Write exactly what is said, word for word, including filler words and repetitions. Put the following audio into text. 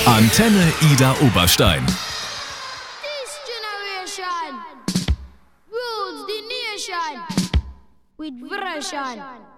Antenne Ida Oberstein. This generation rules the nation with version.